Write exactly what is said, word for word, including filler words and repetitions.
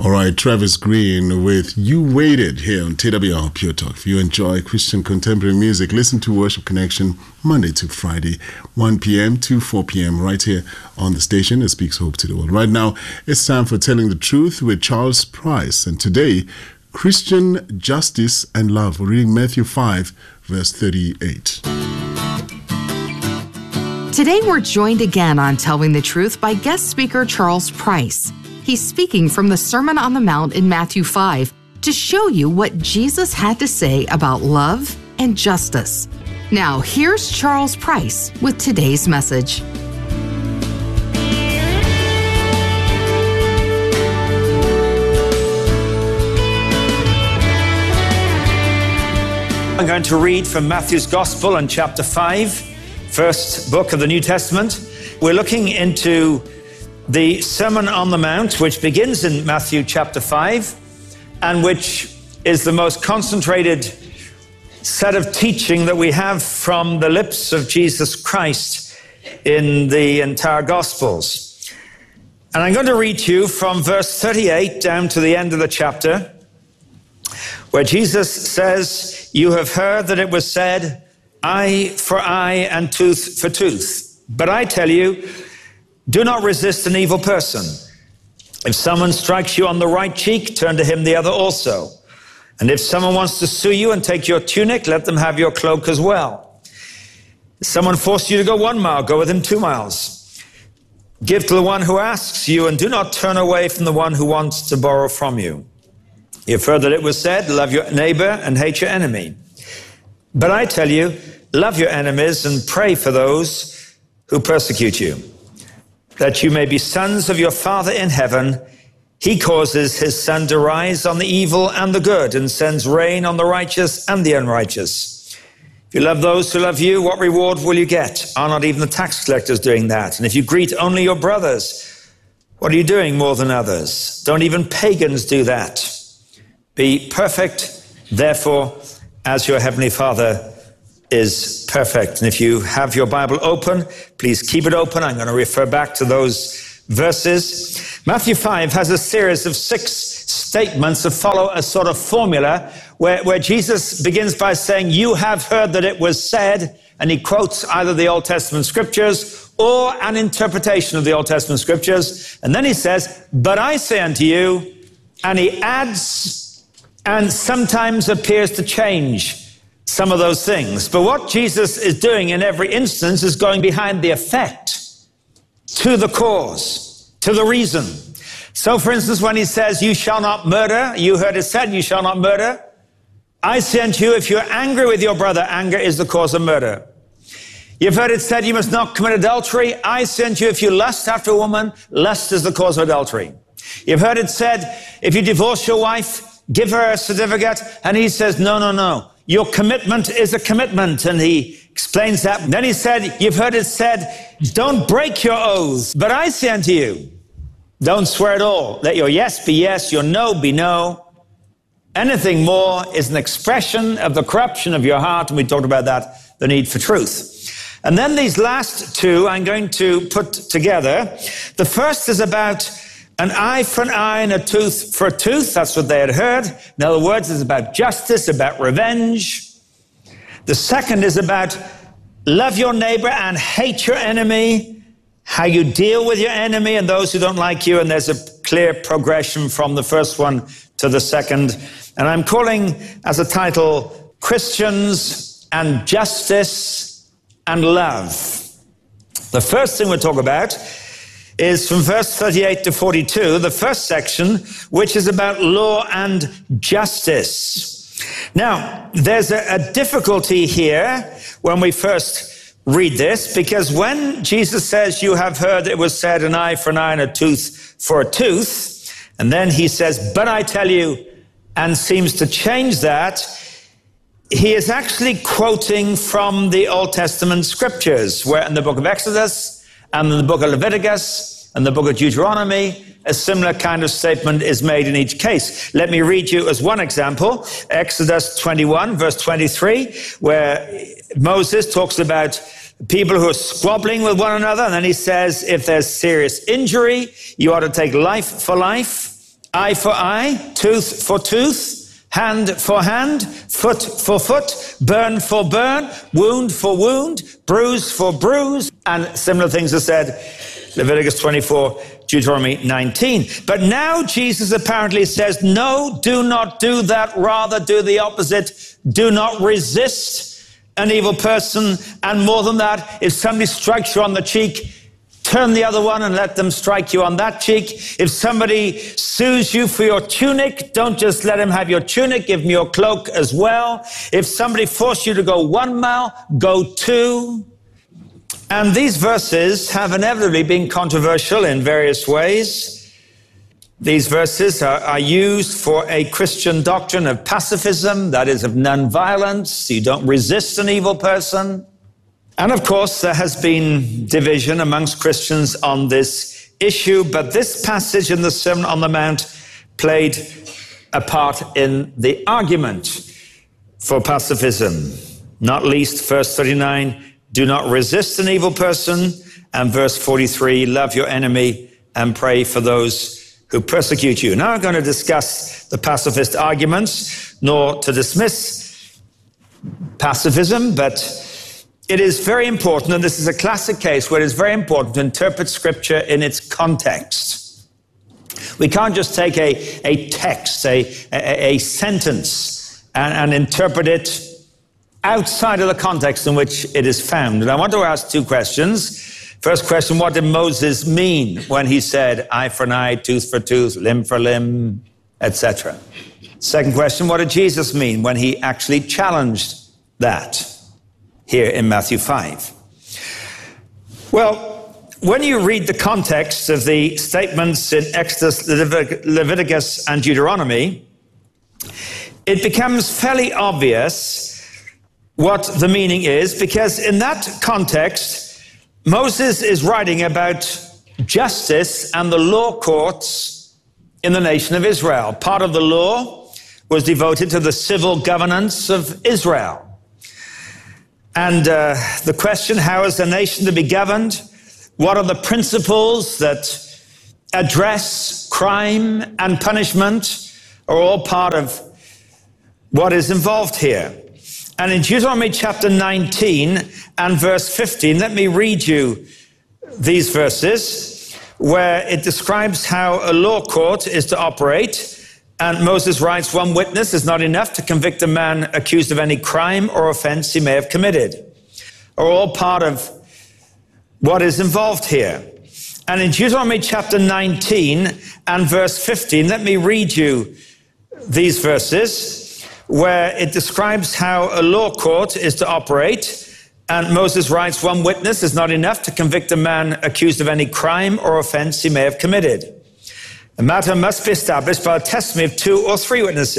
All right, Travis Green with You Waited here on T W R Pure Talk. If you enjoy Christian contemporary music, listen to Worship Connection Monday to Friday, one p.m. to four p.m. right here on the station that speaks hope to the world. Right now, it's time for Telling the Truth with Charles Price. And today, Christian justice and love. We're reading Matthew five, verse thirty-eight. Today, we're joined again on Telling the Truth by guest speaker Charles Price. He's speaking from the Sermon on the Mount in Matthew five to show you what Jesus had to say about love and justice. Now, here's Charles Price with today's message. I'm going to read from Matthew's Gospel in chapter five, first book of the New Testament. We're looking into the Sermon on the Mount, which begins in Matthew chapter five, and which is the most concentrated set of teaching that we have from the lips of Jesus Christ in the entire Gospels. And I'm going to read to you from verse thirty-eight down to the end of the chapter, where Jesus says, "You have heard that it was said, eye for eye and tooth for tooth. But I tell you, do not resist an evil person. If someone strikes you on the right cheek, turn to him the other also. And if someone wants to sue you and take your tunic, let them have your cloak as well. If someone forces you to go one mile, go with him two miles. Give to the one who asks you, and do not turn away from the one who wants to borrow from you. You've heard that it was said, love your neighbor and hate your enemy. But I tell you, love your enemies and pray for those who persecute you, that you may be sons of your Father in heaven. He causes his sun to rise on the evil and the good, and sends rain on the righteous and the unrighteous. If you love those who love you, what reward will you get? Are not even the tax collectors doing that? And if you greet only your brothers, what are you doing more than others? Don't even pagans do that? Be perfect, therefore, as your heavenly Father is perfect." And if you have your Bible open, please keep it open. I'm going to refer back to those verses. Matthew five has a series of six statements that follow a sort of formula where, where Jesus begins by saying, "You have heard that it was said," and he quotes either the Old Testament scriptures or an interpretation of the Old Testament scriptures. And then he says, "But I say unto you," and he adds and sometimes appears to change some of those things. But what Jesus is doing in every instance is going behind the effect, to the cause, to the reason. So, for instance, when he says, "You shall not murder," you heard it said, "You shall not murder." I say unto you, if you're angry with your brother, anger is the cause of murder. You've heard it said, "You must not commit adultery." I say unto you, if you lust after a woman, lust is the cause of adultery. You've heard it said, if you divorce your wife, give her a certificate. And he says, no, no, no. Your commitment is a commitment. And he explains that. Then he said, you've heard it said, don't break your oaths. But I say unto you, don't swear at all. Let your yes be yes, your no be no. Anything more is an expression of the corruption of your heart. And we talked about that, the need for truth. And then these last two I'm going to put together. The first is about an eye for an eye and a tooth for a tooth. That's what they had heard. In other words, it's about justice, about revenge. The second is about love your neighbor and hate your enemy, how you deal with your enemy and those who don't like you. And there's a clear progression from the first one to the second. And I'm calling as a title, Christians and Justice and Love. The first thing we'll talk about is from verse thirty-eight to forty-two, the first section, which is about law and justice. Now, there's a, a difficulty here when we first read this, because when Jesus says, you have heard it was said, an eye for an eye and a tooth for a tooth, and then he says, but I tell you, and seems to change that, he is actually quoting from the Old Testament scriptures, where in the book of Exodus and in the book of Leviticus and the book of Deuteronomy, a similar kind of statement is made in each case. Let me read you as one example, Exodus twenty-one, verse twenty-three, where Moses talks about people who are squabbling with one another, and then he says, if there's serious injury, you ought to take life for life, eye for eye, tooth for tooth, hand for hand, foot for foot, burn for burn, wound for wound, bruise for bruise, and similar things are said, Leviticus twenty-four, Deuteronomy nineteen. But now Jesus apparently says, no, do not do that. Rather do the opposite. Do not resist an evil person. And more than that, if somebody strikes you on the cheek, turn the other one and let them strike you on that cheek. If somebody sues you for your tunic, don't just let him have your tunic, give him your cloak as well. If somebody forced you to go one mile, go two. And these verses have inevitably been controversial in various ways. These verses are, are used for a Christian doctrine of pacifism, that is, of nonviolence. You don't resist an evil person. And of course, there has been division amongst Christians on this issue, but this passage in the Sermon on the Mount played a part in the argument for pacifism. Not least, verse thirty-nine, do not resist an evil person, and verse forty-three, love your enemy and pray for those who persecute you. Now I'm going to discuss the pacifist arguments, nor to dismiss pacifism, but it is very important, and this is a classic case where it is very important to interpret Scripture in its context. We can't just take a, a text, a, a, a sentence, and, and interpret it outside of the context in which it is found. And I want to ask two questions. First question, what did Moses mean when he said eye for an eye, tooth for tooth, limb for limb, et cetera? Second question, what did Jesus mean when he actually challenged that here in Matthew five? Well, when you read the context of the statements in Exodus, Leviticus, and Deuteronomy, it becomes fairly obvious what the meaning is, because in that context, Moses is writing about justice and the law courts in the nation of Israel. Part of the law was devoted to the civil governance of Israel. And uh, the question, how is the nation to be governed? What are the principles that address crime and punishment are all part of what is involved here. And in Deuteronomy chapter nineteen and verse fifteen, let me read you these verses where it describes how a law court is to operate. And Moses writes, one witness is not enough to convict a man accused of any crime or offense he may have committed, are all part of what is involved here. And in Deuteronomy chapter nineteen and verse fifteen, let me read you these verses where it describes how a law court is to operate. And Moses writes, one witness is not enough to convict a man accused of any crime or offense he may have committed. The matter must be established by a testimony of two or three witnesses.